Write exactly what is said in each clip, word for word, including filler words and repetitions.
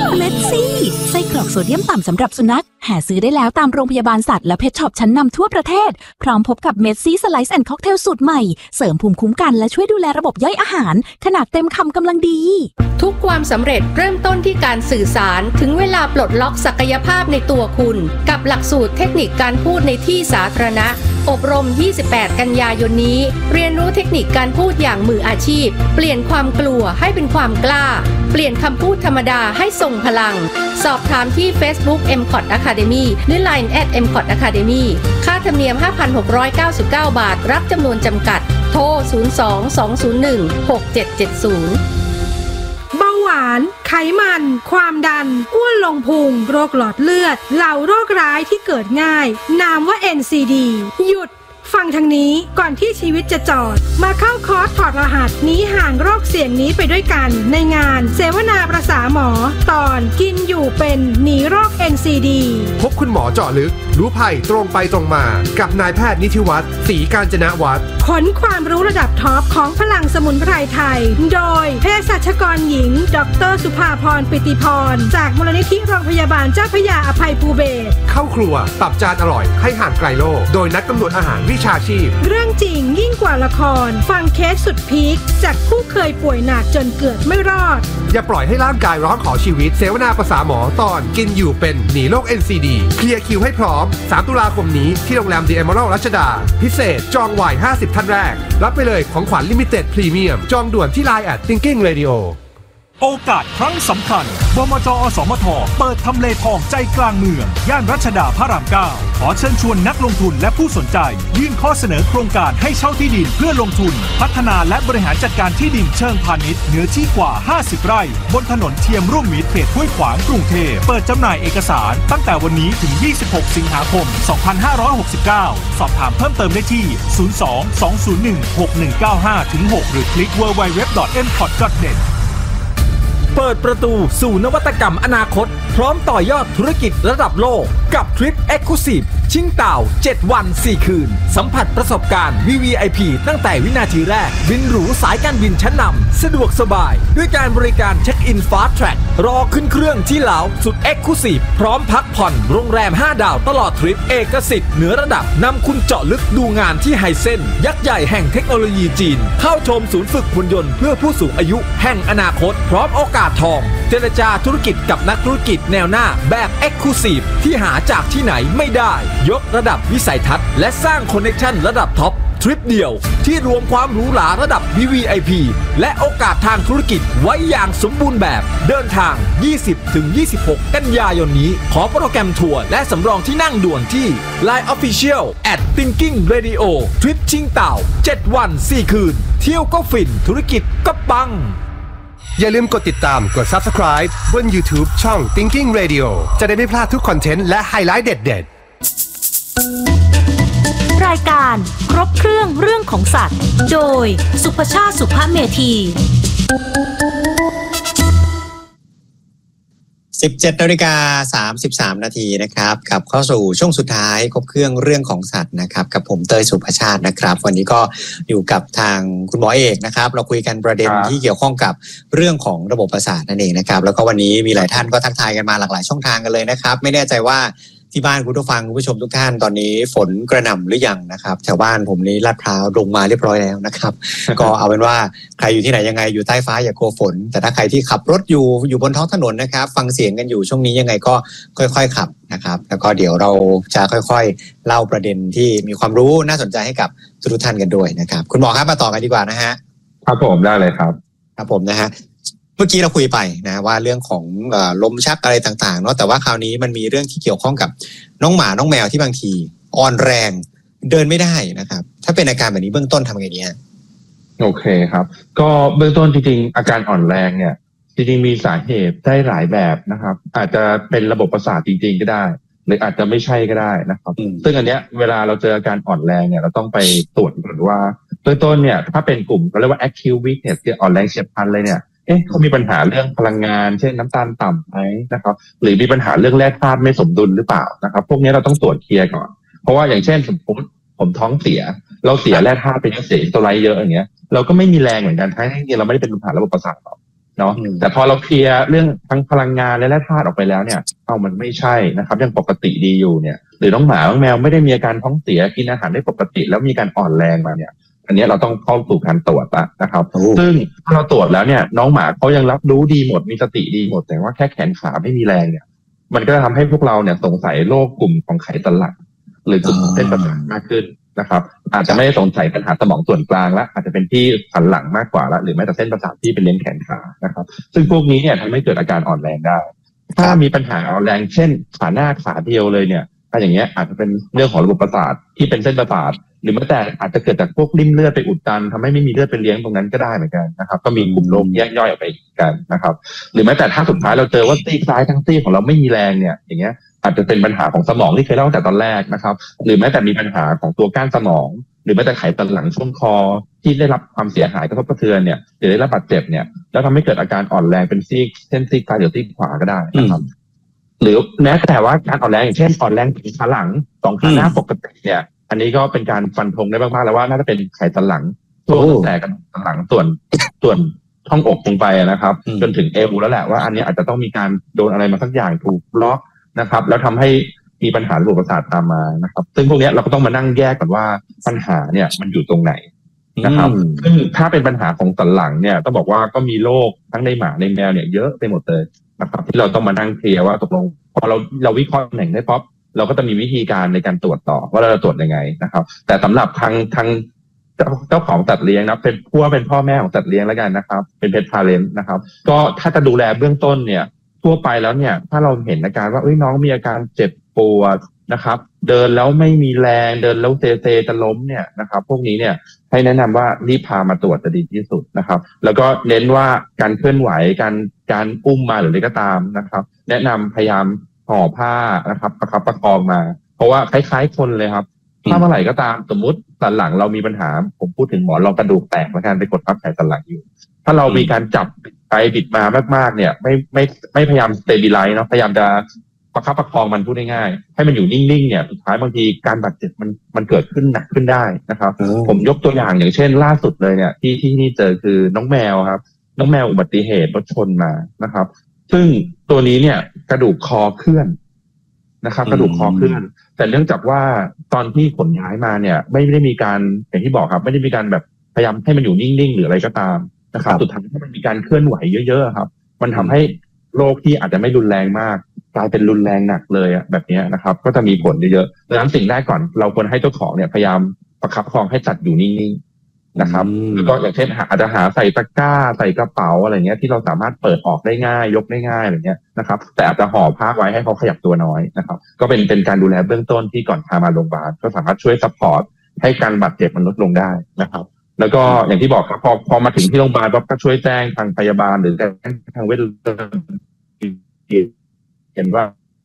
เม็ดซี่ไส้กรอกโซเดียมต่ำสำหรับสุนัขหาซื้อได้แล้วตามโรงพยาบาลสัตว์และเพทช็อปชั้นนำทั่วประเทศพร้อมพบกับเม็ดซี่สไลซ์แอนด์ค็อกเทลสูตรใหม่เสริมภูมิคุ้มกันและช่วยดูแลระบบย่อยอาหารขนาดเต็มคำกำลังดีทุกความสำเร็จเริ่มต้นที่การสื่อสารถึงเวลาปลดล็อกศักยภาพในตัวคุณกับหลักสูตรเทคนิคการพูดในที่สาธารณะอบรมยี่สิบแปดกันยายนนี้เรียนรู้เทคนิคการพูดอย่างมืออาชีพเปลี่ยนความกลัวให้เป็นความกล้าเปลี่ยนคำพูดธรรมดาให้ทรงพลังสอบถามที่ Facebook เอ็ม ซี โอ ที Academy หรือ ไลน์ แอท เอ็ม ซี โอ ที Academy ค่าธรรมเนียม ห้าพันหกร้อยเก้าสิบเก้า บาทรับจำนวนจำกัดโทรศูนย์ สอง สอง ศูนย์ หนึ่ง หก เจ็ด เจ็ด ศูนย์เบาหวานไขมันความดันอ้วนลงพุงโรคหลอดเลือดเหล่าโรคร้ายที่เกิดง่ายนามว่า เอ็น ซี ดี หยุดฟังทางนี้ก่อนที่ชีวิตจะจอดมาเข้าคอร์สถอดรหัสหนีห่างโรคเสี่ยงนี้ไปด้วยกันในงานเสวนาประสาหมอตอนกินอยู่เป็นหนีโรค เอ็น ซี ดีพบคุณหมอเจาะลึกรู้ภัยตรงไปตรงมากับนายแพทย์นิธิวัฒน์ศรีกาญจนวัฒน์ขนความรู้ระดับท็อปของพลังสมุนไพรไทยโดยเภสัชกรหญิงดร.สุภาพรปิติพรจากมูลนิธิโรงพยาบาลเจ้าพระยาอภัยภูเบศรเข้าครัวปรับจานอร่อยให้ห่างไกลโรคโดยนักกำหนดอาหารวิชาชีพเรื่องจริงยิ่งกว่าละครฟังเคสสุดพีคจากผู้เคยป่วยหนักจนเกือบไม่รอดอย่าปล่อยให้ร่างกายร้องขอชีวิตเสวนาประสาหมอตอนกินอยู่เป็นหนีโรค เอ็น ซี ดี เคลียร์คิวให้พร้อมสามตุลาคมนี้ที่โรงแรม The Emerald รัชดาพิเศษจองไวห้าสิบท่านแรกรับไปเลยของขวัญลิมิเต็ดพรีเมียมจองด่วนที่ ไลน์ แอท Thinking Radio โอกาสครั้งสำคัญบมจ.อสมท.เปิดทำเลทองใจกลางเมืองย่านรัชดาพระรามเก้าขอเชิญชวนนักลงทุนและผู้สนใจยื่นข้อเสนอโครงการให้เช่าที่ดินเพื่อลงทุนพัฒนาและบริหารจัดการที่ดินเชิงพาณิชย์เนื้อที่กว่าห้าสิบไร่บนถนนเทียมร่วมมิตรเขตห้วยขวางกรุงเทพเปิดจำหน่ายเอกสารตั้งแต่วันนี้ถึงยี่สิบหกสิงหาคมสองพันห้าร้อยหกสิบเก้าสอบถามเพิ่มเติมได้ที่ศูนย์ สอง สอง ศูนย์ หนึ่ง หก หนึ่ง เก้า ห้า หก หรือคลิก ดับเบิลยู ดับเบิลยู ดับเบิลยู ดอท เอ็ม ซี โอ ที ดอท เน็ตเปิดประตูสู่นวัตกรรมอนาคตพร้อมต่อยอดธุรกิจระดับโลกกับทริป Exclusive ชิงเต่าเจ็ดวันสี่คืนสัมผัสประสบการณ์ วี วี ไอ พี ตั้งแต่วินาทีแรกบินหรูสายการบินชั้นนำสะดวกสบายด้วยการบริการเช็คอิน Fast Track รอขึ้นเครื่องที่ลาวสุด Exclusive พร้อมพักผ่อนโรงแรมห้าดาวตลอดทริปเอกสิทธิ์เหนือระดับนำคุณเจาะลึกดูงานที่ไฮเซ็นยักษ์ใหญ่แห่งเทคโนโลยีจีนเข้าชมศูนย์ฝึกหุ่นยนต์เพื่อผู้สูงอายุแห่งอนาคตพร้อมโอกาสทองเจรจาธุรกิจกับนักธุรกิจแนวหน้าแบบ Exclusive ที่หาจากที่ไหนไม่ได้ยกระดับวิสัยทัศน์และสร้างคอนเนคชั่นระดับท็อปทริปเดียวที่รวมความหรูหราระดับ วี วี ไอ พี และโอกาสทางธุรกิจไว้อย่างสมบูรณ์แบบเดินทาง ยี่สิบถึงยี่สิบหก กันยายนนี้ขอโปรแกรมทัวร์และสำรองที่นั่งด่วนที่ ไลน์ Official แอท Thinking Radio ทริปชิงเต่าเจ็ดวันสี่คืนเที่ยวก็ฟินธุรกิจก็ปังอย่าลืมกดติดตามกด Subscribe บน YouTube ช่อง Thinking Radio จะได้ไม่พลาดทุกคอนเทนต์และไฮไลท์เด็ดๆรายการครบเครื่องเรื่องของสัตว์โดยสุภชาติสุภเมธีสิบเจ็ดนาฬิกาสามสิบสามนาทีนะครับกลับเข้าสู่ช่วงสุดท้ายครบเครื่องเรื่องของสัตว์นะครับกับผมเต้ยสุภชาตินะครับวันนี้ก็อยู่กับทางคุณหมอเอกนะครับเราคุยกันประเด็นที่เกี่ยวข้องกับเรื่องของระบบประสาทนั่นเองนะครับแล้วก็วันนี้มีหลายท่านก็ทักทายกันมาหลากหลายช่องทางกันเลยนะครับไม่แน่ใจว่าที่บ้านคุณผู้ฟังคุณผู้ชมทุกท่านตอนนี้ฝนกระหน่ำหรือยังนะครับแถวบ้านผมนี้ลาดพร้าวลงมาเรียบร้อยแล้วนะครับ ก็เอาเป็นว่าใครอยู่ที่ไหนยังไงอยู่ใต้ฟ้าอย่ากลัวฝนแต่ถ้าใครที่ขับรถอยู่อยู่บนท้องถนนนะครับฟังเสียงกันอยู่ช่วงนี้ยังไงก็ค่อยๆขับนะครับแล้วก็เดี๋ยวเราจะค่อยๆเล่าประเด็นที่มีความรู้น่าสนใจให้กับทุกท่านกันด้วยนะครับคุณหมอครับมาต่อกันดีกว่านะฮะครับผมได้เลยครับครับผมนะฮะเมื่อกี้เราคุยไปนะว่าเรื่องของเอ่อลมชักอะไรต่างๆเนาะแต่ว่าคราวนี้มันมีเรื่องที่เกี่ยวข้องกับน้องหมาน้องแมวที่บางทีอ่อนแรงเดินไม่ได้นะครับถ้าเป็นอาการแบบนี้เบื้องต้นทำไงดีฮะโอเคครับก็เบื้องต้นจริงๆอาการอ่อนแรงเนี่ยจริงๆมีสาเหตุได้หลายแบบนะครับอาจจะเป็นระบบประสาทจริงๆก็ได้หรืออาจจะไม่ใช่ก็ได้นะครับซึ่งอันเนี้ยเวลาเราเจออาการอ่อนแรงเนี่ยเราต้องไปตรวจก่อนว่าเบื้องต้นเนี่ยถ้าเป็นกลุ่มเขาเรียกว่า acute weakness คืออ่อนแรงเฉียบพลันเลยเนี่ยเอ๊ะเขามีปัญหาเรื่องพลังงานเช่นน้ำตาลต่ำไหมนะครับหรือมีปัญหาเรื่องแร่ธาตุไม่สมดุลหรือเปล่านะครับพวกนี้เราต้องตรวจเคลียร์ก่อนเพราะว่าอย่างเช่นผมผมท้องเสียเราเสียแร่ธาตุไปเยอะเสียอินโทรไลท์เยอะอย่างเงี้ยเราก็ไม่มีแรงเหมือนกันทั้งที่เราไม่ได้เป็นปัญหาระบบประสาทหรอกเนาะแต่พอเราเคลียร์เรื่องทั้งพลังงานและแร่ธาตุออกไปแล้วเนี่ยเอามันไม่ใช่นะครับยังปกติดีอยู่เนี่ยหรือน้องหมาน้องแมวไม่ได้มีอาการท้องเสียกินอาหารได้ปกติแล้วมีการอ่อนแรงมาเนี่ยอันนี้เราต้องเข้าสู่การตรวจละนะครับซึ่งถ้าเราตรวจแล้วเนี่ยน้องหมาเขายังรับรู้ดีหมดมีสติดีหมดแต่ว่าแค่แขนขาไม่มีแรงเนี่ยมันก็จะทำให้พวกเราเนี่ยสงสัยโรคกลุ่มของไขสันหลังหรือกลุ่มเส้นประสาทมากขึ้นนะครับอาจจะไม่ได้สงสัยปัญหาสมองส่วนกลางละอาจจะเป็นที่สันหลังมากกว่าละหรือแม้แต่เส้นประสาทที่เป็นเลี้ยงแขนขานะครับซึ่งพวกนี้เนี่ยทำให้เกิดอาการอ่อนแรงได้ถ้ามีปัญหาอ่อนแรงเช่นขาหน้าขาเดียวเลยเนี่ยถ้าอย่างเงี้ยอาจจะเป็นเรื่องของระบบประสาทที่เป็นเส้นประสาทหรือแม้แต่อาจจะเกิดจากพวกริ่มเลือดไปอุดตันทำให้ไม่มีเลือดไปเลี้ยงตรงนั้นก็ได้เหมือนกันนะครับก็มีกลุ่มโรคแยกย่อยออกไปกันนะครับหรือแม้แต่ถ้าสุดท้ายเราเจอว่าซีกซ้ายทั้งซีกของเราไม่มีแรงเนี่ยอย่างเงี้ยอาจจะเป็นปัญหาของสมองที่เคยเล่าตั้งแต่ตอนแรกนะครับหรือแม้แต่มีปัญหาของตัวก้านสมองหรือแม้แต่ไขสันหลังช่วงคอที่ได้รับความเสียหายกระทบกระเทือนเนี่ยหรือได้รับบาดเจ็บเนี่ยแล้วทำให้เกิดอาการอ่อนแรงเป็นซีกเส้นซีกซ้ายหรือซีกขวาก็ได้นะครับหรือแม้แต่ว่าการอ่อนแรงอย่างเช่นอ่อนแรงถึงขาหลังสองขาหน้าปกติเนี่ยอันนี้ก็เป็นการฟันธงได้มากๆแล้วว่าน่าจะเป็นไขสันหลังช่วงตั้งแต่กันสันหลังส่วนส่วนช่องอกลงไปนะครับจนถึงเอวแล้วแหละว่าอันนี้อาจจะต้องมีการโดนอะไรมาสักอย่างถูกล็อกนะครับแล้วทำให้มีปัญหาระบบประสาทตามมานะครับซึ่งพวกนี้เราก็ต้องมานั่งแยกกันว่าปัญหาเนี่ยมันอยู่ตรงไหนนะครับซึ่งถ้าเป็นปัญหาของสันหลังเนี่ยต้องบอกว่าก็มีโรคทั้งในหมาในแมวเนี่ยเยอะไปหมดเลยนะครับที่เราต้องมานั่งเคลียร์ว่าตกลงพอเราเราวิเคราะห์ตำแหน่งได้ปั๊บเราก็จะมีวิธีการในการตรวจต่อว่าเราจะตรวจยังไงนะครับแต่สำหรับทางทางเจ้าของสัตว์เลี้ยงนะเป็นผู้ว่าเป็นพ่อแม่ของสัตว์เลี้ยงแล้วกันนะครับเป็นเพทพาเรนต์นะครับก็ถ้าจะดูแลเบื้องต้นเนี่ยทั่วไปแล้วเนี่ยถ้าเราเห็นอาการว่าเอ้ยน้องมีอาการเจ็บปวดนะครับเดินแล้วไม่มีแรงเดินแล้วเซเซจะล้มเนี่ยนะครับพวกนี้เนี่ยให้แนะนำว่ารีบพามาตรวจจะดีที่สุดนะครับแล้วก็เน้นว่าการเคลื่อนไหวการการอุ้มมาหรืออะไรก็ตามนะครับแนะนำพยายามห่อผ้านะครับประคับประคองมาเพราะว่าคล้ายๆคนเลยครับถ้าเมื่อไหร่ก็ตามสมมุติสันหลังเรามีปัญหาผมพูดถึงหมอนรองกระดูกแตกแล้วกันไปกดทับไขสันหลังอยู่ถ้าเรามีการจับไปบิดมามากๆเนี่ยไม่ไม่ไม่พยายามสเตบิไลซ์เนาะพยายามจะประคับประคองมันพูดง่ายๆให้มันอยู่นิ่งๆเนี่ยสุดท้ายบางทีการบาดเจ็บมันมันเกิดขึ้นหนักขึ้นได้นะครับผมยกตัวอย่างอย่างเช่นล่าสุดเลยเนี่ยที่ที่นี่เจอคือน้องแมวครับน้องแมวอุบัติเหตุรถชนมานะครับซึ่งตัวนี้เนี่ยกระดูกคอเคลื่อนนะครับกระดูกคอเคลื่อนแต่เนื่องจากว่าตอนที่ขนย้ายมาเนี่ยไม่ได้มีการอย่างที่บอกครับไม่ได้มีการแบบพยายามให้มันอยู่นิ่งๆหรืออะไรก็ตามนะครับสุดท้ายถ้ามันมีการเคลื่อนไหวเยอะๆครับมันทำให้โรคที่อาจจะไม่รุนแรงมากกลายเป็นรุนแรงหนักเลยอะแบบนี้นะครับก็จะมีผลเยอะๆดังนั้นสิ่งแรกก่อนเราควรให้เจ้าของเนี่ยพยายามประคับประคองให้จัดอยู่นิ่งๆนะครับแล้วก็อย่างเช่นอาจจะหาใส่ตะกร้าใส่กระเป๋าอะไรเงี้ยที่เราสามารถเปิดออกได้ง่ายยกได้ง่ายอะไรเงี้ยนะครับแต่อาจจะห่อผ้าไว้ให้เขาขยับตัวน้อยนะครับก็เป็นเป็นการดูแลเบื้องต้นที่ก่อนพามาโรงพยาบาลก็สามารถช่วยซัพพอร์ตให้การบาดเจ็บมันลดลงได้นะครับแล้วก็อย่างที่บอกครับพอพอมาถึงที่โรงพยาบาลก็ช่วยแจ้งทางพยาบาลหรือทางเวชเห็นว่า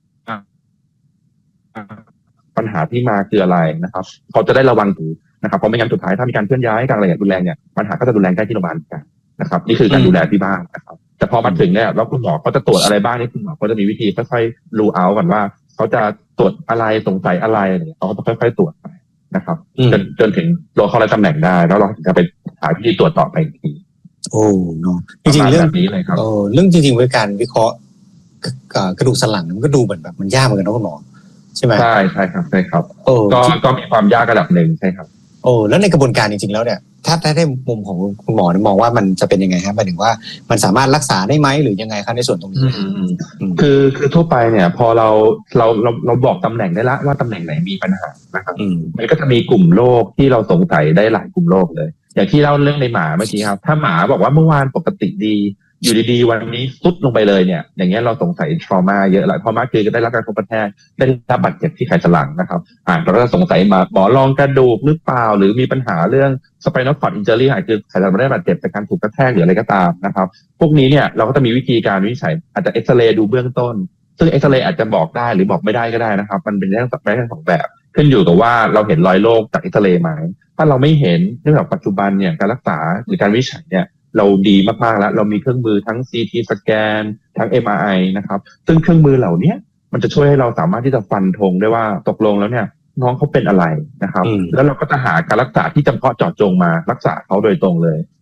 ปัญหาที่มาคืออะไรนะครับเขาจะได้ระวังถูกนะครับเพราะไม่งั้นสุดท้ายถ้ามีการเคลื่อนย้ายการอะไรอย่างรุนแรงเนี่ยปัญหาก็จะรุนแรงใกล้ที่โรงพยาบาลกันนะครับนี่คือการดูแลที่บ้านนะครับแต่พอมาถึงเนี่ยแล้วคุณหมอเขาจะตรวจอะไรบ้างนี่คุณหมอเขาจะมีวิธีค่อยๆรูเอาก่อนว่าเขาจะตรวจอะไรสงสัยอะไรเนี่ยเขาก็ค่อยๆตรวจไปนะครับจนจนถึงตัวเขาได้ตำแหน่งได้แล้วเราถึงจะไปหาวิธีตรวจต่อไปอีกทีโอ้เนาะจริงๆเรื่องนี้เลยครับเออเรื่องจริงๆเป็นการวิเคราะห์กระดูกสันหลังมันก็ดูเหมือนแบบมันยากเหมือนกันนะคุณหมอใช่ไหมใช่ใช่ครับใช่ครับก็ก็มีความยากระดับหนึ่งใช่ครับโอ้แล้วในกระบวนการจริงๆแล้วเนี่ยถ้าได้มุมของคุณหมอมองว่ามันจะเป็นยังไงครับหมายถึงว่ามันสามารถรักษาได้ไหมหรือยังไงครับในส่วนตรงนี้คือคือทั่วไปเนี่ยพอเราเราเราเราบอกตำแหน่งได้ละว่าตำแหน่งไหนมีปัญหานะครับมันก็จะมีกลุ่มโรคที่เราสงสัยได้หลายกลุ่มโรคเลยอย่างที่เล่าเรื่องในหมาเมื่อกี้ครับถ้าหมาบอกว่าเมื่อวานปกติดีอยู่ดีๆวันนี้ซุดลงไปเลยเนี่ยอย่างเงี้ยเราสงสัยทรมาเยอะหลายทรมาคือได้รับการกระทบกระแทกได้รับบาดเจ็บที่ไขสันหลังนะครับอ่าเราก็จะสงสัยมาหมอรองกระดูกหรือเปล่าหรือมีปัญหาเรื่อง spinal cord injury คือไขสันหลังได้บาดเจ็บจากการถูกกระแทกหรืออะไรก็ตามนะครับพวกนี้เนี่ยเราก็จะมีวิธีการวินิจฉัยอาจจะเอ็กซเรย์ดูเบื้องต้นซึ่งเอ็กซเรย์อาจจะบอกได้หรือบอกไม่ได้ก็ได้นะครับมันเป็นเรื่องแค่สองแบบขึ้นอยู่กับว่าเราเห็นรอยโรคจากเอ็กซเรย์ไหมถ้าเราไม่เห็นเนื่องจากปัจจุบันเนี่ยการรักษาหรือการวินิจฉัยเนี่ยเราดีมากๆแล้วเรามีเครื่องมือทั้ง ซี ที สแกนทั้ง เอ็ม อาร์ ไอ นะครับซึ่งเครื่องมือเหล่านี้มันจะช่วยให้เราสามารถที่จะฟันธงได้ว่าตกลงแล้วเนี่ยน้องเขาเป็นอะไรนะครับแล้วเราก็จะหาการรักษาที่จำเพาะเจาะจงมารักษาเขาโดยตรงเลย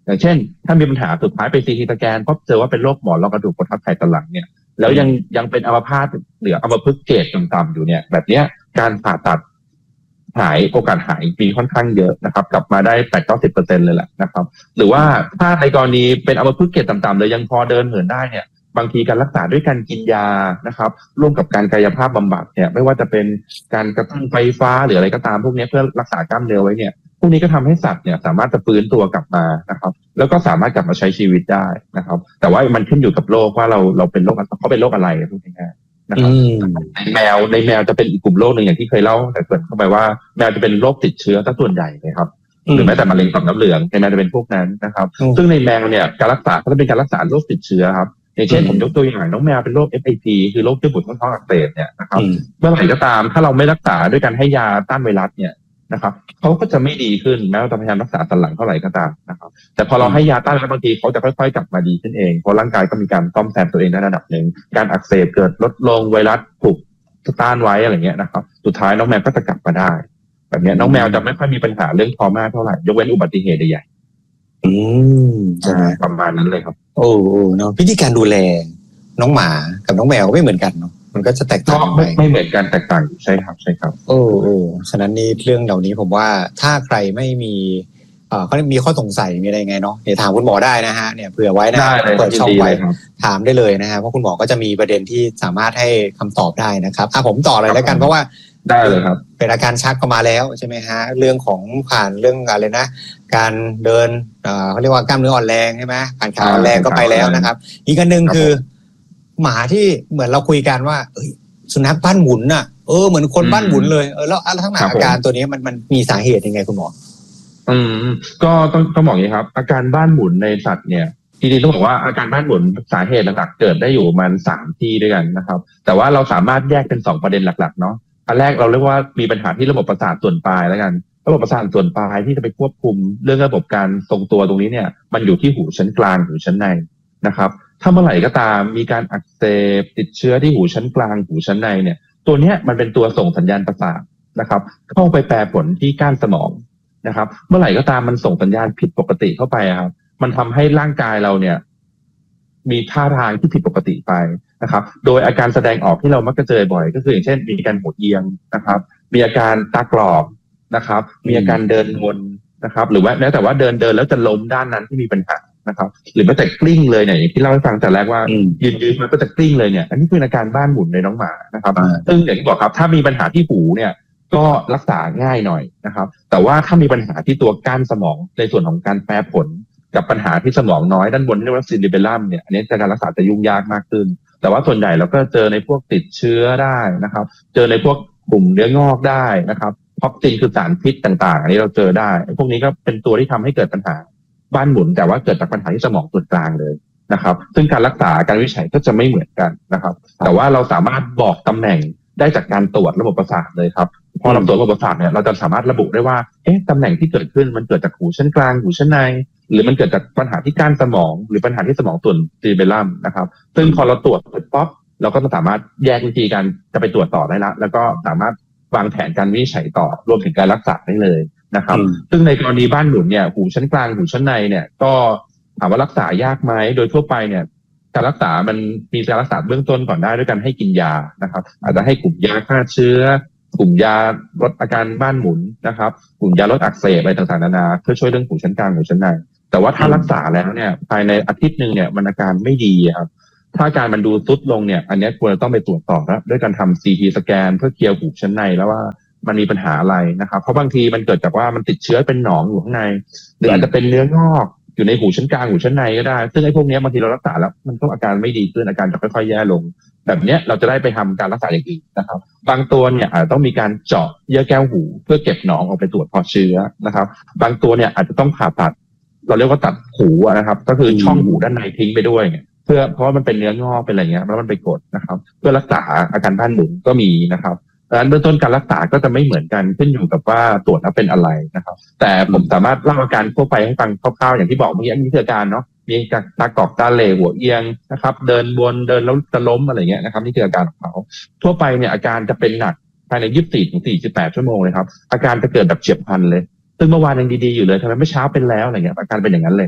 อย่างเช่นถ้ามีปัญหาสุดท้ายไปซีทีสแกนพบเจอว่าเป็นโรคหมอนรองกระดูกกดทับไขสันหลังเนี่ยแล้วยังยังเป็นอัมพาตหรืออัมพฤกษ์เกรดต่ำๆอยู่เนี่ยแบบเนี้ยการผ่าตัดหายโอกาสหายมีค่อนข้างเยอะนะครับกลับมาได้ แปดถึงเก้าสิบเปอร์เซ็นต์ เลยแหละนะครับหรือว่าถ้าในกรณีเป็นอัมพฤกษ์เกรดต่ำๆเลยยังพอเดินเหินได้เนี่ยบางทีการรักษาด้วยการกินยานะครับร่วมกับการกายภาพบำบัดเนี่ยไม่ว่าจะเป็นการกระตุ้นไฟฟ้าหรืออะไรก็ตามพวกนี้เพื่อรักษากล้ามเนื้อไว้เนี่ยพวกนี้ก็ทำให้สัตว์เนี่ยสามารถจะฟื้นตัวกลับมานะครับแล้วก็สามารถกลับมาใช้ชีวิตได้นะครับแต่ว่ามันขึ้นอยู่กับโรคว่าเราเราเป็นโรคเขาเป็นโรคอะไรพูดง่ายๆนะครับในแมวในแมวจะเป็นอีกกลุ่มโรคหนึ่งอย่างที่เคยเล่าแต่เกิดเข้าไปว่าแมวจะเป็นโรคติดเชื้อซะส่วนใหญ่เลยครับหรือแม้แต่มะเร็งต่อมน้ำเหลืองในแมวจะเป็นพวกนั้นนะครับซึ่งในแมวเนี่ยการรักษาก็จะเป็นการรักษาโรคติดเชื้อครับอย่างเช่นผมยกตัวอย่างน้องแมวเป็นโรค เอฟ ไอ พี คือโรคเยื่อบุท้องอักเสบเนี่ยนะครับเมื่อไหร่ก็ตามถ้าเราไม่รักษาด้วยการให้ยาต้านไวรัสเนี่ยนะครับเขาก็จะไม่ดีขึ้นแม้เราจะพยายามรักษาสันหลังเท่าไหร่ก็ตามนะครับแต่พอเราให้ยาต้านแล้วบางทีเขาจะค่อยๆกลับมาดีขึ้นเองเพราะร่างกายก็มีการซ่อมแซมตัวเองในระดับหนึ่งการอักเสบเกิดลดลงไวรัสถูกต้านไว้อะไรเงี้ยนะครับสุดท้ายน้องแมวก็จะกลับมาได้แบบนี้น้องแมวจะไม่ค่อยมีปัญหาเรื่องทรมาเท่าไหร่ยกเว้นอุบัติเหตุใหญ่ๆอืมใช่ประมาณนั้นเลยครับโอ้โหเนาะวิธีการดูแลน้องหมากับน้องแมวก็ไม่เหมือนกันเนาะมันก็จะแตกต่างไปไม่เหมือนกันแตกต่างใช่ครับใช่ครับโอ้โอ้ฉะนั้นนี่เรื่องเหล่านี้ผมว่าถ้าใครไม่มีเอ่อเขามีข้อสงสัยมีอะไรไงเนาะเดี๋ยวถามคุณหมอได้นะฮะเนี่ยเผื่อไว้นะเปิดช่องไว้ถามได้เลยนะฮะเพราะคุณหมอก็จะมีประเด็นที่สามารถให้คำตอบได้นะครับอ่ะผมต่อเลยแล้วกันเพราะว่าได้เลยครับเป็นอาการชักก็มาแล้วใช่ไหมฮะเรื่องของผ่านเรื่องอะไรนะการเดินเอ่อเขาเรียกว่ากล้ามเนื้ออ่อนแรงใช่ไหมผ่านขาอ่อนแรงก็ไปแล้วนะครับอีกอันนึงคือหมาที่เหมือนเราคุยกันว่าเอ้ยสุนัขบ้านหมุนน่ะเออเหมือนคนบ้านหมุนเลยเออแล้วทั้งหนาอาการตัวนี้มันมันมีสาเหตุยังไงคุณหมออืมก็ต้องต้องบอกอย่างนี้ครับอาการบ้านหมุนในสัตว์เนี่ยจริงๆต้องบอกว่าอาการบ้านหมุนสาเหตุหลักๆเกิดได้อยู่ประมาณสามที่ด้วยกันนะครับแต่ว่าเราสามารถแยกเป็นสองประเด็นหลักๆเนาะอันแรกเราเรียกว่ามีปัญหาที่ระบบประสาทส่วนปลายแล้วกันระบบประสาทส่วนปลายที่จะไปควบคุมเรื่องระบบการทรงตัวตรงนี้เนี่ยมันอยู่ที่หูชั้นกลางหูชั้นในนะครับถ้าเมื่อไหร่ก็ตามมีการอักเสบติดเชื้อที่หูชั้นกลางหูชั้นในเนี่ยตัวเนี้ยมันเป็นตัวส่งสัญญาณประสาทนะครับเข้าไปแปรผลที่ก้านสมองนะครับเมื่อไหร่ก็ตามมันส่งสัญญาณผิดปกติเข้าไปครับมันทำให้ร่างกายเราเนี่ยมีท่าทางที่ผิดปกติไปนะครับโดยอาการแสดงออกที่เรามักจะเจอบ่อยก็คืออย่างเช่นมีการหดเอียงนะครับมีอาการตากรอบนะครับมีอาการเดินวนนะครับหรือว่าแม้แต่ว่าเดินเดินแล้วจะล้มด้านนั้นที่มีปัญหานะครับหรือแม้แต่กลิ้งเลยเนี่ยอย่างที่เล่าให้ฟังแต่แรกว่ายืนยืนมันก็จะกลิ้งเลยเนี่ยอันนี้คืออาการบ้านหมุนในน้องหมานะครับซึ่งอย่างที่บอกครับถ้ามีปัญหาที่หูเนี่ยก็รักษาง่ายหน่อยนะครับแต่ว่าถ้ามีปัญหาที่ตัวก้านสมองในส่วนของการแปรผลกับปัญหาที่สมองน้อยด้านบนที่เรียกว่าซินดิเบลลัมเนี่ยอันนี้การรักษาจะยุ่งยากมากขึ้นแต่ว่าส่วนใหญ่เราก็เจอในพวกติดเชื้อได้นะครับเจอในพวกกลุ่มเนื้องอกได้นะครับท็อกซินคือสารพิษต่างๆอันนี้เราเจอได้พวกนี้ก็เป็นตัวที่ทำให้เกิดปัญหาบ้านหมุนแต่ว่าเกิดจากปัญหาที่สมองส่วนกลางเลยนะครับซึ่งการรักษาการวินิจฉัยก็จะไม่เหมือนกันนะครับแต่ว่าเราสามารถบอกตำแหน่งได้จากการตรวจระบบประสาทเลยครับพอเราตรวจระบบประสาทเนี่ยเราจะสามารถระบุได้ว่าเอ๊ะตำแหน่งที่เกิดขึ้นมันเกิดจากหูชั้นกลางหูชั้นในหรือมันเกิดจากปัญหาที่ก้านสมองหรือปัญหาที่สมองส่วนซีเบลลัมนะครับซึ่งพอเราตรวจเสร็จป๊อปเราก็จะสามารถแยกวิธีการจะไปตรวจต่อได้ละแล้วก็สามารถวางแผนการวินิจฉัยต่อรวมถึงการรักษาได้เลยนะครับซึ่งในกรณีบ้านหมุนเนี่ยหูชั้นกลางหูชั้นในเนี่ยก็ถามว่ารักษายากไหมโดยทั่วไปเนี่ยการรักษามันมีการรักษาเบื้องต้นก่อนได้ด้วยการให้กินยานะครับอาจจะให้กลุ่มยาฆ่าเชื้อกลุ่มยาลดอาการบ้านหมุนนะครับกลุ่มยาลดอักเสบอะไรต่างๆนานาเพื่อช่วยเรื่องหูชั้นกลางหูชั้นในแต่ว่าถ้ารักษาแล้วเนี่ยภายในอาทิตย์นึงเนี่ยมันอาการไม่ดีครับถ้าอาการมันดูทรุดลงเนี่ยอันนี้ควรจะต้องไปตรวจต่อแล้วด้วยการทำ ซี ที สแกนเพื่อเคลียร์หูชั้นในแล้วว่ามันมีปัญหาอะไรนะครับเพราะบางทีมันเกิดจากว่ามันติดเชื้อเป็นหนองอยู่ข้างในหรืออาจจะเป็นเนื้องอกอยู่ในหูชั้นกลางหูชั้นในก็ได้ซึ่งไอ้พวกนี้บางทีเรารักษาแล้วมันก็อาการไม่ดีขึ้นอาการจะค่อยๆแย่ลงแบบนี้เราจะได้ไปทำการรักษาอย่างอื่นนะครับบางตัวเนี่ยอาจจะต้องมีการเจาะเยื่อแก้วหูเพื่อเก็บหนองออกไปตรวจเพาะเชื้อนะครับบางตัวเนี่ยอาจจะต้องผ่าตัดเราเรียกว่าตัดหูนะครับก็คือช่องหูด้านในทิ้งไปด้วยเพื่อเพราะมันเป็นเนื้องอกเป็นอะไรเงี้ยแล้วมันไปกดนะครับเพื่อรักษาอาการบ้านหมุนก็มีนะครับดังนั้นเบื้องต้นการรักษาก็จะไม่เหมือนกันขึ้นอยู่กับว่าตรวจแล้วเป็นอะไรนะครับแต่ผมสามารถเล่าอาการทั่วไปให้ฟังคร่าวๆอย่างที่บอกเมื่อกี้นี่คืออาการเนาะมีตากอกตาเหล่หัวเอียงนะครับเดินวนเดินแล้วจะล้มอะไรเงี้ยนะครับนี่คืออาการของเขาทั่วไปเนี่ยอาการจะเป็นหนักภายในยี่สิบสี่ถึงสี่สิบแปดชั่วโมงเลยครับอาการจะเกิดแบบเฉียบพลันเลยซึ่งเมื่อวานยังดีๆอยู่เลยทำไมไม่เช้าเป็นแล้วอะไรเงี้ยอาการเป็นอย่างนั้นเลยครับ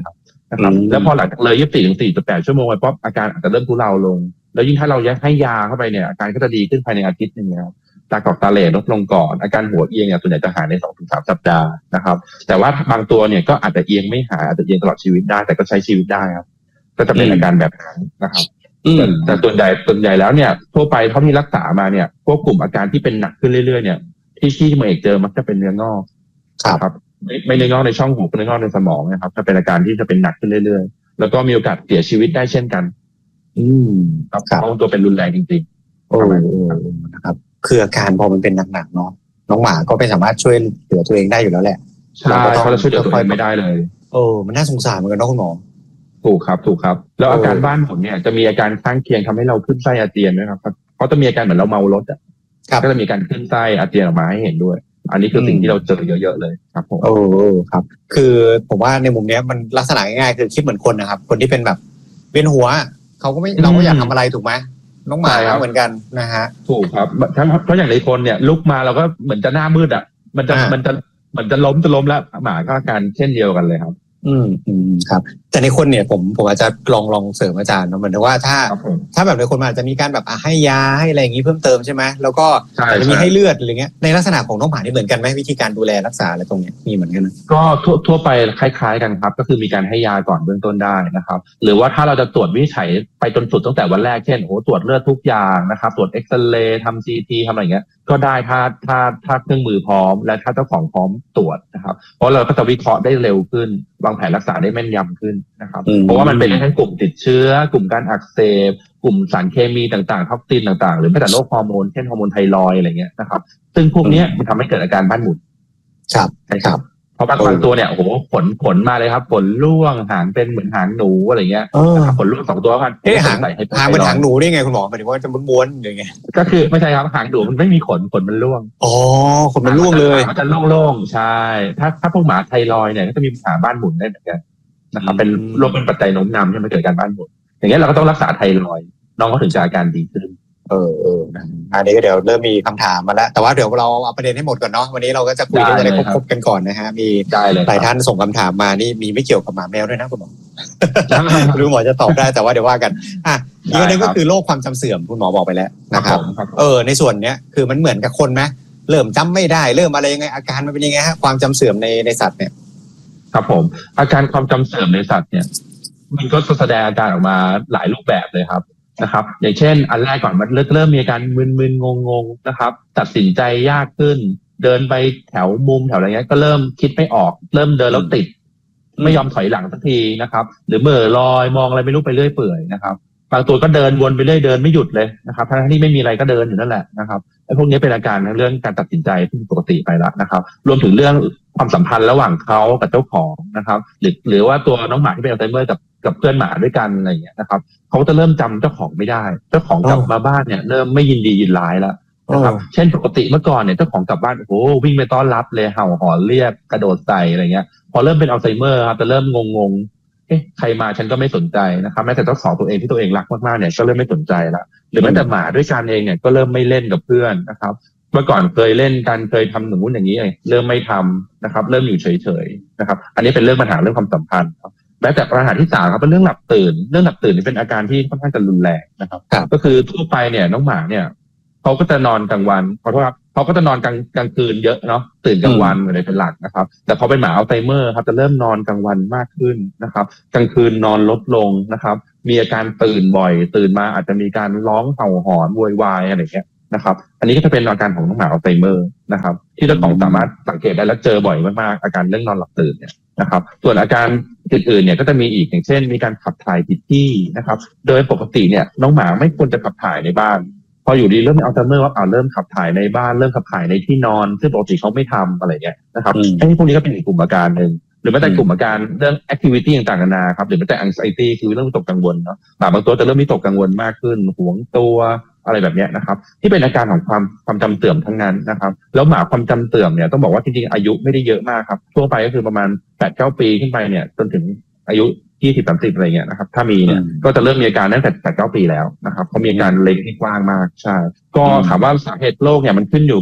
นะครับแล้วพอหลังจากเลยยี่สิบสี่ถึงสี่สิบแปดชั่วโมงไปปุ๊บอาการอาจจะเริ่มทุเลาลงแล้วยิ่งถ้าเราให้ยาเข้าไปเนี่ยอาการก็จะดีขึ้นภายในอาทิตย์นึงครับตากอกตาเหล่ลดลงก่อนอาการหัวเอียงเนี่ยส่วนใหญ่จะหายใน สองถึงสาม สัปดาห์นะครับแต่ว่าบางตัวเนี่ยก็อาจจะเอียงไม่หายอาจจะเอียงตลอดชีวิตได้แต่ก็ใช้ชีวิตได้ครับก็จะเป็นอาการแบบนั้นนะครับแต่ส่วนใหญ่ส่วนใหญ่แล้วเนี่ยทั่วไปเท่าที่รักษามาเนี่ยพวกกลุ่มอาการที่เป็นหนักขึ้นเรื่อยๆเนี่ยที่ที่หมอเอกเจอมักจะเป็นเนื้องอกครับไม่ไม่เนื้องอกในช่องหูเป็นเนื้องอกในสมองนะครับจะเป็นอาการที่จะเป็นหนักขึ้นเรื่อยๆแล้วก็มีโอกาสเสียชีวิตได้เช่นกันอืมครับเพราะตัวเป็นรุนแรงจริงๆโอ้นะครับคืออาการพอมันเป็นหนักๆเนาะน้องหมาก็ไม่สามารถช่วยเหลือตัวเองได้อยู่แล้วแหละใช่เขาจะช่วยเหลือตัวเองไม่ได้เลยโอ้มันน่าสงสารเหมือนกันเนาะคุณหมอถูกครับถูกครับแล้วอาการบ้านหมุนเนี่ยจะมีอาการข้างเคียงทำให้เราขึ้นไส้อาเจียนนะครับเขาจะมีอาการเหมือนเราเมารถอ่ะก็จะมีการขึ้นไส้อาเจียนออกมาให้เห็นด้วยอันนี้คือสิ่งที่เราเจอเยอะๆเลยครับผมโอ้ครับคือผมว่าในมุมนี้มันลักษณะง่ายๆคือคิดเหมือนคนนะครับคนที่เป็นแบบเวียนหัวเขาก็ไม่เราก็อยากทำอะไรถูกไหมน้องหมาเหมือนกันนะฮะถูกครับเพราะอย่างในคนเนี่ยลุกมาเราก็เหมือนจะหน้ามืดอ่ะมันจะมันจะมันจะล้มจะล้มแล้วหมาก็อาการเช่นเดียวกันเลยครับอืมอืมครับแต่ในคนเนี่ยผมผมอาจจะลองลองเสริมอาจารย์เหมือนว่าถ้าถ้าแบบในคนมันอาจจะมีการแบบให้ยาให้อะไรอย่างนี้เพิ่มเติมใช่ไหมแล้วก็อาจจะมีให้เลือดอะไรเงี้ยในลักษณะของน้องหมานี่เหมือนกันไหมวิธีการดูแลรักษาอะไรตรงเนี้ยมีเหมือนกันก็ทั่วทั่วไปคล้ายๆกันครับก็คือมีการให้ยาก่อนเบื้องต้นได้นะครับหรือว่าถ้าเราจะตรวจวินิจฉัยไปจนสุดตั้งแต่วันแรกเช่นโอ้ตรวจเลือดทุกอย่างนะครับตรวจเอ็กซเรย์ทำซีทีทำอะไรเงี้ยก็ได้ถ้าถ้าถ้าเครื่องมือพร้อมและถ้าเจ้าของพร้อมตรวจนะครับเพราะเราก็จะวิเคราะห์ได้เร็วขึ้นวางแผนรักษาได้แม่นยำขึ้นนะครับเพราะว่ามันเป็นทั้งกลุ่มติดเชื้อกลุ่มการอักเสบกลุ่มสารเคมีต่างๆท็อกซินต่างๆหรือแม้แต่โรคฮอร์โมนเช่นฮอร์โมนไทรอยด์อะไรเงี้ยนะครับซึ่งพวกนี้มันทำให้เกิดอาการบ้านหมุนครับใช่ครับเพราะบางบางตัวเนี่ยโอ้โหขนขนมาเลยครับขนร่วงหางเป็นเหมือนหางหนูอะไรเงี้ยขนร่วงสองตัวกันเอ๊ะหางหางเป็นหางหนูได้ไงคุณหมอหมายถึงว่าจะม้วนๆอย่างไงก็คือไม่ใช่ครับหางหนูมันไม่มีขนขนมันร่วงอ๋อขนมันร่วงเลยมันจะโล่งๆใช่ถ้าถ้าพวกหมาไทรอยด์เนี่ยก็จะมีปัญหาบ้านหมุนได้เหมือนกันนะครับเป็นโรคเป็นปัจจัยโน้มนำที่มันเกิดการบ้านหมุนอย่างเงี้ยเราก็ต้องรักษาไทรอยด์น้องก็ถึงจะอาการดีขึ้นเออเอออันนี้ก็เดี๋ยวเริ่มมีคำถามมาแล้วแต่ว่าเดี๋ยวเราเอาประเด็นให้หมดก่อนเนาะวันนี้เราก็จะคุยกันอะไรครบๆกันก่อนนะฮะมีหลายท่านส่งคำถามมานี่มีไม่เกี่ยวกับหมาแมวด้วยนะคุณหมอรู้หมอจะตอบได้แต่ว่าเดี๋ยวว่ากันอ่ะอีกอันนึงก็คือโรคความจำเสื่อมคุณหมอบอกไปแล้วนะครับเออในส่วนเนี้ยคือมันเหมือนกับคนไหมเริ่มจำไม่ได้เริ่มอะไรยังไงอาการมันเป็นยังไงฮะความจำเสื่อมในในสัตว์เนี่ยครับผมอาการความจำเสื่อมในสัตว์เนี่ยมันก็แสดงอาการออกมาหลายรูปแบบเลยครับนะครับอย่างเช่นอันแรกก่อนมันเริ่มมีอาการมึนๆงงๆนะครับตัดสินใจยากขึ้นเดินไปแถวมุมแถวอะไรเงี้ยก็เริ่มคิดไม่ออกเริ่มเดินแล้วติดไม่ยอมถอยหลังสักทีนะครับหรือเมื่อลอยมองอะไรไม่รู้ไปเรื่อยเปื่อยนะครับบางตัวก็เดินวนไปเรื่อยเดินไม่หยุดเลยนะครับทั้งที่ไม่มีอะไรก็เดินอยู่นั่นแหละนะครับไอ้พวกนี้เป็นอาการเรื่องการตัดสินใจที่ปกติไปแล้วนะครับรวมถึงเรื่องความสัมพันธ์ระหว่างเขากับเจ้าของนะครับหรือหรือว่าตัวน้องหมาที่เป็นอัลไซเมอร์กับกับเพื่อนหมาด้วยกันอะไรอย่างเงี้ยนะครับเขาจะเริ่มจำเจ้าของไม่ได้เจ้าของกลับมาบ้านเนี่ยเริ่มไม่ยินดียินร้ายแล้วนะครับเช่นปกติเมื่อก่อนเนี่ยเจ้าของกลับบ้านโอ้โหวิ่งไปต้อนรับเลยเห่าหอนเรียกกระโดดใส่อะไรเงี้ยพอเริ่มเป็นอัลไซเมอร์ครับจะเริ่มงงๆเอ๊ะใครมาฉันก็ไม่สนใจนะครับแม้แต่เจ้าของตัวเองที่ตัวเองรักมากๆเนี่ยก็เริ่มไม่สนใจละหรือแม้แต่หมาด้วยกันเองเนี่ยก็เริ่มไม่เล่นกับเพื่อนนะครับเมื่อก่อนเคยเล่นกันเคยทำหนึ่งนู้นอย่างนี้เองเริ่มไม่ทำนะครับเริ่มอยู่เฉยๆนะครับอันนี้เป็นเรื่องปัญหาเรื่องความสัมพันธ์แม้แต่ปัญหาที่สามครับเป็นเรื่องหลับตื่นเรื่องหลับตื่นนี่เป็นอาการที่ค่อนข้างจะรุนแรงนะครับก็คือทั่วไปเนี่ยน้องหมาเนี่ยเขาก็จะนอนกลางวันขอโทษครับเขาก็จะนอนกลางกลางคืนเยอะเนาะตื่นกลางวันอะไรเป็นหลักนะครับแต่พอเป็นหมาอัลไซเมอร์ครับจะเริ่มนอนกลางวันมากขึ้นนะครับกลางคืนนอนลดลงนะครับมีอาการตื่นบ่อยตื่นมาอาจจะมีการร้องเห่าหอนโวยวายอะไรอย่างเงี้ยนะครับอันนี้ก็จะเป็นอาการของน้องหมาอัลไซเมอร์นะครับที่เจ้าของสามารถสังเกตได้และเจอบ่อยมากๆอาการเรื่องนอนหลับตื่นเนี่ยนะครับส่วนอาการอื่นๆเนี่ยก็จะมีอีกอย่างเช่นมีการขับถ่ายผิดที่นะครับโดยปกติเนี่ยน้องหมาไม่ควรจะขับถ่ายในบ้านพออยู่ดีเริ่มมีอัลไซเมอร์ว่าเอาเริ่มขับถ่ายในบ้านเริ่มขับถ่ายในที่นอนซึ่งปกติเขาไม่ทำอะไรเงี้ยนะครับไอ้พวกนี้ก็เป็นอีกกลุ่มอาการนึงหรือแม้แต่กลุ่มอาการเรื่อง activity ต่างๆนานาครับหรือแม้แต่ anxiety คือเรื่องวิตกกังวลเนาะบางตัวจะเริ่มวิตกกังวลมากขึ้นหวงตัวอะไรแบบนี้นะครับที่เป็นอาการของความความจำเสื่อมทั้งนั้นนะครับแล้วหมาความจำเสื่อมเนี่ยต้องบอกว่าจริงๆอายุไม่ได้เยอะมากครับทั่วไปก็คือประมาณ แปดถึงเก้า ปีขึ้นไปเนี่ยจนถึงอายุยี่สิบ สามสิบอะไรเงี้ยนะครับถ้ามีเนี่ยก็จะเริ่มมีอาการตั้งแต่ แปดถึงเก้า ปีแล้วนะครับเขามีอาการเล็งที่กว้างมากใช่ก็ถามว่าสาเหตุโรคเนี่ยมันขึ้นอยู่กับ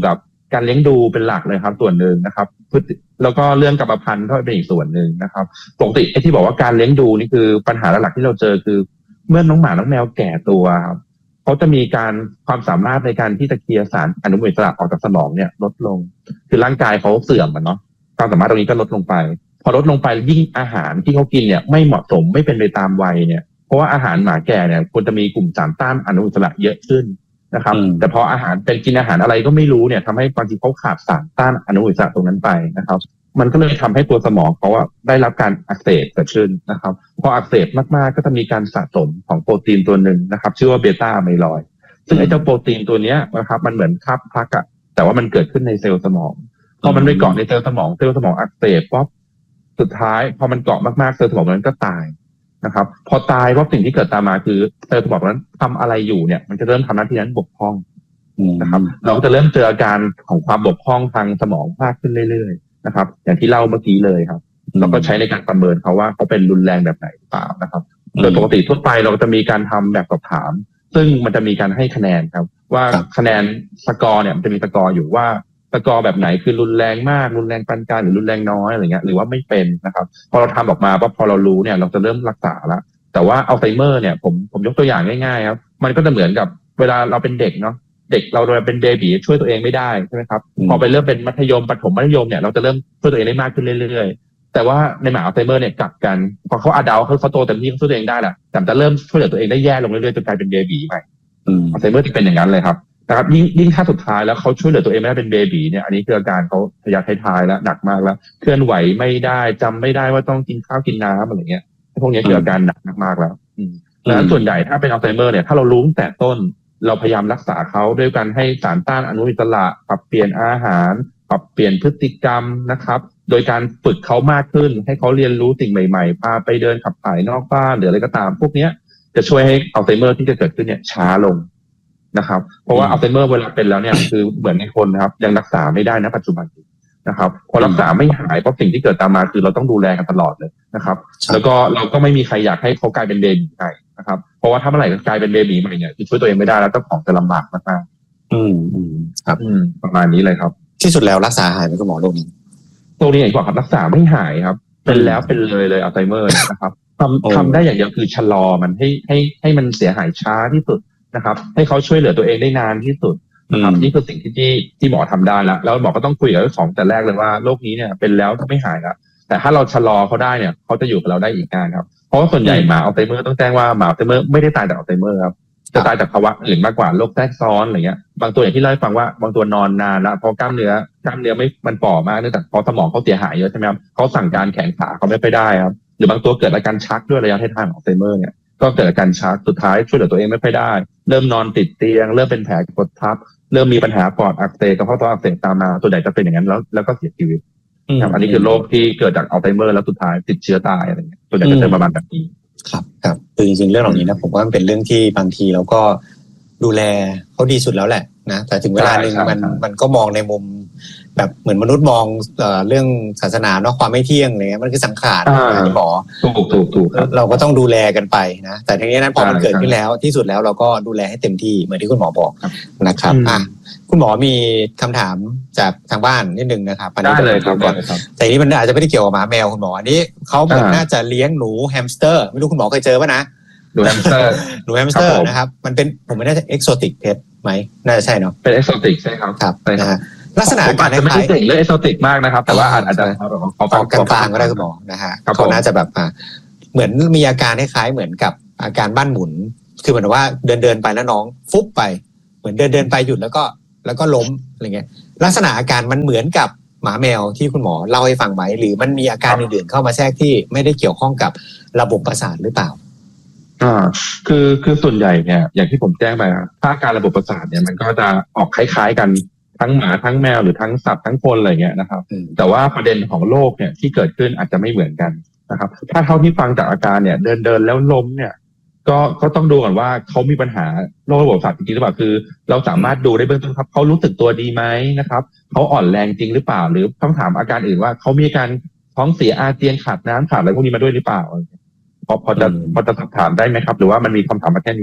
การเลี้ยงดูเป็นหลักเลยครับส่วนหนึ่งนะครับแล้วก็เรื่องกรรมพันธุ์ก็เป็นอีกส่วนหนึ่งนะครับปกติไอ้ที่บอกว่าการเลี้ยงดูนี่คือปัญหาหลักที่เราเจอคือเมื่อน้องหมาน้องแมวแก่ตัวครับเขาจะมีการความสามารถในการที่จะเคลียร์สารอนุมูลอิสระออกจากสมองเนี่ยลดลงคือร่างกายเขาเสื่อมอ่ะเนาะความสามารถตรงนี้ก็ลดลงไปพอลดลงไปยิ่งอาหารที่เขากินเนี่ยไม่เหมาะสมไม่เป็นไปตามวัยเนี่ยเพราะว่าอาหารหมาแก่เนี่ยควรจะมีกลุ่มสารต้านอนุมูลอิสระเยอะขึ้นนะครับแต่พออาหารเป็นกินอาหารอะไรก็ไม่รู้เนี่ยทำให้บางทีเขาขาดสารต้านอนุมูลอิสระตรงนั้นไปนะครับมันก็เลยทำให้ตัวสมองเขาอะได้รับการอักเสบเกิดขึ้นนะครับพออักเสบมากๆก็จะมีการสะสมของโปรตีนตัวหนึ่งนะครับชื่อว่าเบต้าอะไมลอยด์ซึ่งไอ้เจ้าโปรตีนตัวเนี้ยนะครับมันเหมือนคราบพลักอะแต่ว่ามันเกิดขึ้นในเซลล์สมองพอมันไปเกาะในเซลล์สมองเซลล์สมองอักเสบป๊อปสุดท้ายพอมันเกาะมากๆเซลล์สมองนั้นก็ตายนะครับพอตายเพราะสิ่งที่เกิดตามมาคือเซลล์สมองนั้นทำอะไรอยู่เนี่ยมันจะเริ่มทำหน้าที่นั้นบกพร่องนะครับเราจะเริ่มเจออาการของความบกพร่องทางสมองมากขึ้นเรื่อยๆนะครับอย่างที่เล่าเมื่อกี้เลยครับเราก็ใช้ในการประเมินเขาว่าเขาเป็นรุนแรงแบบไหนหรือเปล่านะครับโดยปกติทั่วไปเราจะมีการทำแบบสอบถามซึ่งมันจะมีการให้คะแนนครับว่าคะแนนสกอร์เนี่ยมันจะมีสกอร์อยู่ว่าสกอร์แบบไหนคือรุนแรงมากรุนแรงปานกลางหรือรุนแรงน้อยอะไรเงี้ยหรือว่าไม่เป็นนะครับพอเราทำออกมาว่าพอเรารู้เนี่ยเราจะเริ่มรักษาแล้วแต่ว่าอัลไซเมอร์เนี่ยผมผมยกตัวอย่างง่ายๆครับมันก็จะเหมือนกับเวลาเราเป็นเด็กเนาะเด็กเราเป็นเบบีช่วยตัวเองไม่ได้ใช่ไหมครับพอไปเริ่มเป็นมัธยมประถมมัธยมเนี่ยเราจะเริ่มช่วยตัวเองได้มากขึ้นเรื่อยๆแต่ว่าในหมาอัลไซเมอร์เนี่ยกลับกันพอเขาอดัลต์เขาเขาโตเต็มที่เขาช่วยตัวเองได้แหละแต่จะเริ่มช่วยเหลือตัวเองได้แย่ลงเรื่อยๆจนกลายเป็นเบบีใหม่อัลไซเมอร์ที่เป็นอย่างนั้นเลยครับนะครับยิ่งยิ่งถ้าสุดท้ายแล้วเขาช่วยเหลือตัวเองไม่ได้เป็นเบบีเนี่ยอันนี้คืออาการเขาระยะท้ายๆแล้วหนักมากแล้วเคลื่อนไหวไม่ได้จำไม่ได้ว่าต้องกินข้าวกินน้ำอะไรเงี้ยพวกนี้คืออาการหนักมากๆแล้วดังนั้นส่วนใหญ่ถ้าเป็นอัลไซเมอร์เนี่ยถ้าเรารู้ตั้งแต่ต้นเราพยายามรักษาเขาด้วยการให้สารต้านอนุมูลอิสระปรับเปลี่ยนอาหารปรับเปลี่ยนพฤติกรรมนะครับโดยการฝึกเขามากขึ้นให้เขาเรียนรู้สิ่งใหม่ๆพาไปเดินขับถ่ายนอกบ้านหรืออะไรก็ตามพวกนี้จะช่วยให้อัลไซเมอร์ที่จะเกิดขึ้นเนี่ยช้าลงนะครับเพราะว่าอัลไซเมอร์เวลาเป็นแล้วเนี่ยคือเหมือนในคนนะครับยังรักษาไม่ได้นะปัจจุบันนะครับพอรักษาไม่หายเพราะสิ่งที่เกิดตามมาคือเราต้องดูแลกันตลอดเลยนะครับแล้วก็เราก็ไม่มีใครอยากให้เขากลายเป็นเบบีใหม่นะครับเพราะว่าถ้าเมื่อไหร่กลายเป็นเบบีใหม่เนี่ยคือช่วยตัวเองไม่ได้แล้วเจ้าของจะลำบากมากๆอืมอืมครับอืมประมาณนี้เลยครับที่สุดแล้วรักษาหายไหมคุณหมอโรคนี้โรคนี้อย่างที่บอกครับรักษาไม่หายครับเป็นแล้วเป็นเลยเลยอัลไซเมอร์นะครับทำทำได้อย่างเดียวคือชะลอมันให้ให้ให้มันเสียหายช้าที่สุดนะครับให้เขาช่วยเหลือตัวเองได้นานที่สุดนะครับนี่คือสิ่งที่ที่ที่หมอทำได้แล้วแล้วหมอก็ต้องคุยกับเจ้าของแต่แรกเลยว่าโรคนี้เนี่ยเป็นแล้วไม่หายแล้วแต่ถ้าเราชะลอเขาได้เนี่ยเขาจะอยู่กับเราได้อีกนานครับเพราะว่าส่วนใหญ่หมาอัลไซเมอร์ต้องแจ้งว่าหมาอัลไซเมอร์ไม่ได้ตายจากอัลไซเมอร์ครับจะตายจากภาวะอื่นมากกว่าโรคแทรกซ้อนอะไรเงี้ยบางตัวอย่างที่เล่าให้ฟังว่าบางตัวนอนนานแล้วเพราะกล้ามเนื้อกล้ามเนื้อไม่มันป่อมากเนื่องจากพอสมองเขาเสียหายเยอะใช่ไหมครับเขาสั่งการแขนขาเขาไม่ไปได้ครับหรือบางตัวเกิดอาการชักด้วยระยะท้ายๆของอัลไซเมอร์เนี่ยก็เกิดอาการชักสุดท้ายช่วยเหลือตัวเองไม่ค่อยได้เริ่มนอนติดเตียงเริ่มเป็นแผลกดทับเริ่มมีปัญหาปอดอักเสบกระเพาะปัสสาวะอักเสบตามมาตัวใหญ่จะเป็นอย่างนั้นแล้วแล้วก็เสียชีวิตครับอันนี้คือโรคที่เกิดจากอัลไซเมอร์แล้วสุดท้ายติดเชื้อตายอะไรเงี้ยตัวใหญ่จะเจอประมาณแบบนี้ครับครับคือจริงๆเรื่องเหล่านี้นะผมว่ามันเป็นเรื่องที่บางทีเราก็ดูแลเขาดีสุดแล้วแหละนะแต่ถึงเวลาหนึ่งมันมันก็มองในมุมแบบเหมือนมนุษย์มองเอ่อเรื่องศาสนาเนาะความไม่เที่ยงอะไรเงี้ยมันคือสังขารนะหมอถูกถูกถูกเราก็ต้องดูแลกันไปนะแต่ทีนี้นั้นพอมันเกิดขึ้นแล้วที่สุดแล้วเราก็ดูแลให้เต็มที่เหมือนที่คุณหมอบอกนะครับอ่ะคุณหมอมีคำถามจากทางบ้านนิดนึงนะครับได้เลยครับก่อนแต่นี้มันอาจจะไม่ได้เกี่ยวกับหมาแมวคุณหมออันนี้เขาเหมือนน่าจะเลี้ยงหนูแฮมสเตอร์ไม่รู้คุณหมอเคยเจอป่ะนะหนูแฮมสเตอร์หนูแฮมสเตอร์นะครับมันเป็นผมไม่แน่ใจเอกโซติกเพทไหมน่าจะใช่เนาะเป็นเอกโซติกใช่ครับครับนะฮะลักษณะการไม่ใช่เก่งเรื่องเอกโซติกมากนะครับแต่ว่าอาจจะเอากลางๆก็ได้คุณหมอนะฮะเขาน่าจะแบบเหมือนมีอาการคล้ายๆเหมือนกับอาการบ้านหมุนคือเหมือนว่าเดินเดินไปแล้วน้องฟุบไปเหมือนเดินเดินไปหยุดแล้วก็แล้วก็ล้มอะไรเงี้ยลักษณะอาการมันเหมือนกับหมาแมวที่คุณหมอเล่าให้ฟังไหมหรือมันมีอาการอื่นๆเข้ามาแทรกที่ไม่ได้เกี่ยวข้องกับระบบประสาทหรือเปล่าอ่าคือคือส่วนใหญ่เนี่ยอย่างที่ผมแจ้งไปถ้าการระบบประสาทเนี่ยมันก็จะออกคล้ายๆกันทั้งหมาทั้งแมวหรือทั้งสัตว์ทั้งคนอะไรเงี้ยนะครับแต่ว่าประเด็นของโรคเนี่ยที่เกิดขึ้นอาจจะไม่เหมือนกันนะครับถ้าเท่าที่ฟังจากอาการเนี่ยเดินเดินแล้วล้มเนี่ยก็ก็ต้องดูก่อนว่าเขามีปัญหาโรคระบบประสาทจริงหรือเปล่าคือเราสามารถดูได้เบื้องต้นครับเขารู้สึกตัวดีไหมนะครับเขาอ่อนแรงจริงหรือเปล่าหรือคำถามอาการอื่นว่าเขามีการท้องเสียอาเจียนขาดน้ำขาดอะไรพวกนี้มาด้วยหรือเปล่าพอพอจะพอจะสอบถามได้ไหมครับหรือว่ามันมีคำถามมาแค่นี้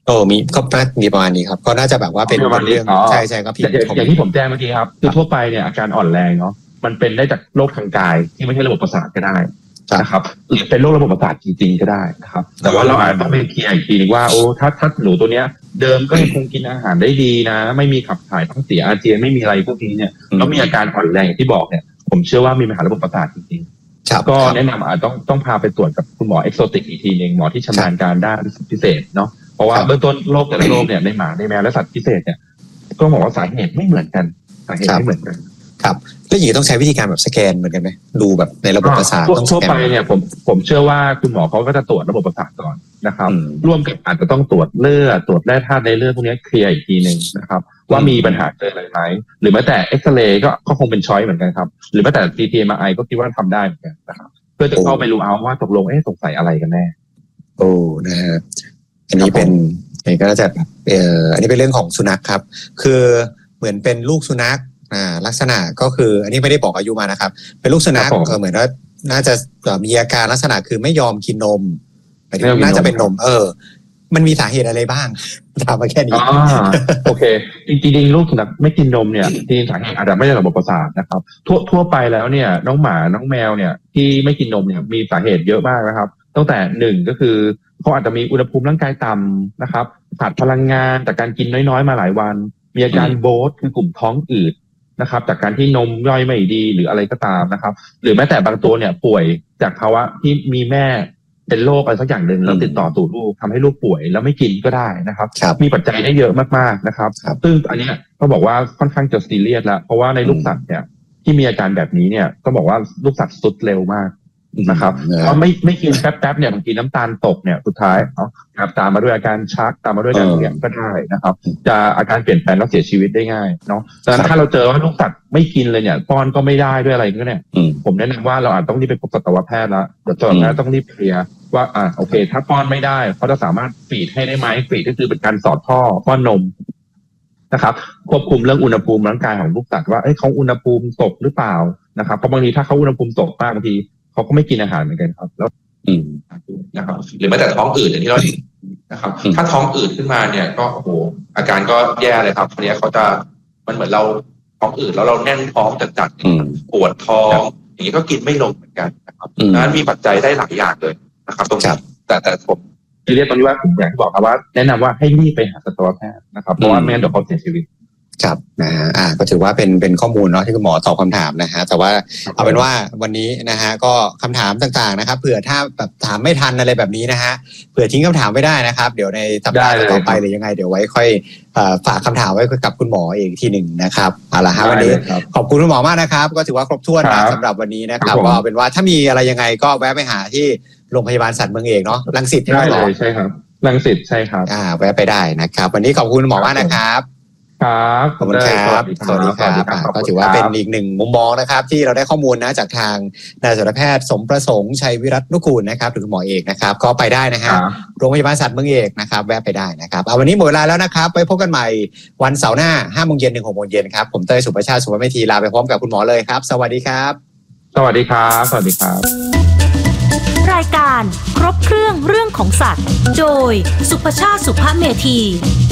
โอ้มีก็มีประมาณนี้ครับก็น่าจะแบบว่าเป็นเรื่องใช่ใช่ครับพี่อย่างที่ผมแจ้งเมื่อกี้ครับคือทั่วไปเนี่ยอาการอ่อนแรงเนาะมันเป็นได้จากโรคทางกายที่ไม่ใช่ระบบประสาทก็ได้นะครับหรือเป็นโรคระบบประสาทจริงๆก็ได้นะครับแต่ว่าเราอาจต้องไปเคลียร์อีกทีนึงว่าโอ้ถ้าถ้าหนูตัวเนี้ยเดิมก็ยังคงกินอาหารได้ดีนะไม่มีขับถ่ายท้องเสียอาเจียนไม่มีอะไรพวกนี้เนี่ยแล้วมีอาการอ่อนแรงอย่างที่บอกเนี่ยผมเชื่อว่ามีปัญหาระบบประสาทจริงๆก็แนะนำอาจต้องต้องพาไปตรวจกับคุณหมอเอ็กโซติกอีกทีนึงหมอที่ชำนาญการด้านพิเศษเนาะเพราะว่าเบื้องต้นโรคแต่ละโรคเนี่ยในหมาในแมวและสัตว์พิเศษเนี่ยก็บอกว่าสาเหตุไม่เหมือนกันสาเหตุไม่เหมือนกันครับแล้วอย่างนี้ต้องใช้วิธีการแบบสแกนเหมือนกันไหมดูแบบในระบบประสาทต้องทั่วไปเนี่ยผมผมเชื่อว่าคุณหมอเขาก็จะตรวจระบบประสาทก่อนนะครับร่วมกับอาจจะต้องตรวจเลือดตรวจแร่ธาตุในเลือดพวกนี้เคลียร์อีกทีนึงนะครับว่ามีปัญหาเกิดอะไรไหมหรือแม้แต่เอ็กซเรย์ก็ก็คงเป็นช้อยเหมือนกันครับหรือแม้แต่ ซี ที เอ็ม อาร์ ไอ ก็คิดว่าทำได้เหมือนกันนะครับเพื่อจะเข้าไปรู้เอาว่าตกลงเอ๊ะสงสัยอะไรกันแน่โอ้นะฮะอันนี้เป็นอันนี้ก็จะเอ่ออันนี้เป็นเรื่องของสุนัขครับคือเหมือนเป็นลูกสุนัขอ่าลักษณะก็คืออันนี้ไม่ได้บอกอายุมานะครับเป็นลูกสุนัขเออเหมือนว่าน่าจะมีอาการลักษณะคือไม่ยอมกินนมน่าจะเป็นนมเออมันมีสาเหตุอะไรบ้างถามมาแค่นี้อ๋อโอเคจริงๆลูกสุนัขไม่กินนมเนี่ยจริงๆสาเหตุอาจจะไม่ใช่ระบบประสาทนะครับทั่วทั่วไปแล้วเนี่ยน้องหมาน้องแมวเนี่ยที่ไม่กินนมเนี่ยมีสาเหตุเยอะมากนะครับตั้งแต่หนึ่งก็คือเขาอาจจะมีอุณหภูมิร่างกายต่ำนะครับขาดพลังงานจากการกินน้อยๆมาหลายวันมีอาการโบทคือกลุ่มท้องอืดนะครับจากการที่นมย่อยไม่ดีหรืออะไรก็ตามนะครับหรือแม้แต่บางตัวเนี่ยป่วยจากภาวะที่มีแม่เป็นโรคอะไรสักอย่างหนึ่งแล้วติดต่อสู่ลูกทำให้ลูกป่วยแล้วไม่กินก็ได้นะครับมีปัจจัยได้เยอะมากๆนะครับซึ่งอันนี้ก็บอกว่าค่อนข้างจะซีเรียสแล้วเพราะว่าในลูกสัตว์เนี่ยที่มีอาการแบบนี้เนี่ยก็บอกว่าลูกสัตว์สุดเร็วมากนะครับเพราะไม่ไม่กินแป๊บๆเนี่ยบางทีน้ำตาลตกเนี่ยสุดท้ายเนาะครับตามมาด้วยอาการชักตามมาด้วยการเสี่ยงก็ได้นะครับจะอาการเปลี่ยนแปลงแล้วเสียชีวิตได้ง่ายเนาะดังนั้นถ้าเราเจอว่าลูกสัตว์ไม่กินเลยเนี่ยป้อนก็ไม่ได้ด้วยอะไรก็เนี่ยผมแนะนำว่าเราอาจต้องรีบไปพบสัตวแพทย์แล้วเดี๋ยวสัตวแพทย์ต้องรีบเคลียร์ว่าอ่าโอเคถ้าป้อนไม่ได้เขาจะสามารถฟีดให้ได้ไหมฟีดก็คือเป็นการสอดท่อป้อนนมนะครับควบคุมเรื่องอุณหภูมิร่างกายของลูกสัตว์ว่าเอ้ยเขาอุณหภูมิตกหรือเปล่านะครับเพราะบางทีถ้าเขาอุณหภูมิตกมากบางทีเขาก็ไม่กินอาหารเหมือนกันครับแล้วอืมนะครับหรือแม้แต่ท้องอืดอย่างที่เราเห็นนะครับถ้าท้องอืดขึ้นมาเนี่ยก็โอ้โหอาการก็แย่เลยครับทีนี้เขาจะมันเหมือนเราท้องอืดแล้วเราแน่นท้องจัดๆปวดท้องอย่างนี้ก็กินไม่ลงเหมือนกันนะครับนั้นมีปัจจัยได้หลายอย่างเลยนะครับตรงนี้แต่แต่ผมที่เรียกตอนนี้ว่าผมอยากที่บอกครับว่าแนะนำว่าให้รีบไปหาสัตวแพทย์นะครับเพราะว่าไม่งั้นเดี๋ยวเขาเสียชีวิตครับนะฮะอ่าก็ถือว่าเป็นเป็นข้อมูลเนาะที่คุณหมอตอบคำถามนะฮะแต่ว่าเอาเป็นว่าวันนี้นะฮะก็คำถามต่างๆนะครับเผื่อถ้าแบบถามไม่ทันอะไรแบบนี้นะฮะเผื่อทิ้งคำถามไม่ได้นะครับเดี๋ยวในสัปดาห์ต่อไปหรือยังไงเดี๋ยวไว้ค่อยฝากคำถามไว้กับคุณหมอเองทีหนึ่งนะครับเอาละฮะวันนี้ขอบคุณคุณหมอมากนะครับก็ถือว่าครบถ้วนนะสำหรับวันนี้นะครับก็เป็นว่าถ้ามีอะไรยังไงก็แวะไปหาที่โรงพยาบาลสัตว์เมืองเอกเนาะรังสิตใช่ไหมหมอใช่ครับรังสิตใช่ครับอ่าแวะไปได้นะครับวันนี้ขอบคุณหมอมากนะครับครับขอบคุณครับสวัสดีครับก็ถือว่าเป็นอีกหนึ่งมุมมองนะครับที่เราได้ข้อมูลนะจากทางนายสัตวแพทย์สมประสงค์ชัยวิรัตนุกูลนะครับหรือคุณหมอเอกนะครับก็ไปได้นะฮะโรงพยาบาลสัตว์เมืองเอกนะครับแวะไปได้นะครับเอาวันนี้หมดเวลาแล้วนะครับไปพบกันใหม่วันเสาร์หน้าห้าโมงเย็นถึงหกโมงเย็นครับผมเต้ยสุประชาติสุวรรณเมธีลาไปพร้อมกับคุณหมอเลยครับสวัสดีครับสวัสดีครับสวัสดีครับรายการครบเครื่องเรื่องของสัตว์โดยสุประชาติสุภเมธี